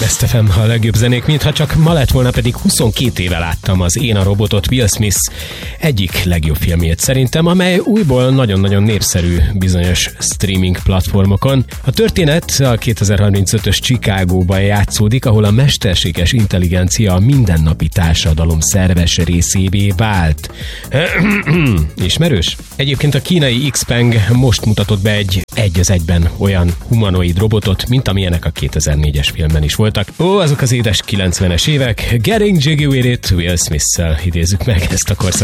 Best FM, a legjobb zenék, mintha csak ma lett volna, pedig 22 éve láttam az Én a robotot, Will Smith egyik legjobb filmjét szerintem, amely újból nagyon-nagyon népszerű bizonyos streaming platformokon. A történet a 2035-ös Chicagóban játszódik, ahol a mesterséges intelligencia a mindennapi társadalom szerves részévé vált. Ismerős? Egyébként a kínai Xpeng most mutatott be egy az egyben olyan humanoid robotot, mint amilyenek a 2004-es filmben is voltak. Azok az édes 90-es évek. Getting Jiggy With It, Will Smith-szel idézzük meg ezt a korszakot.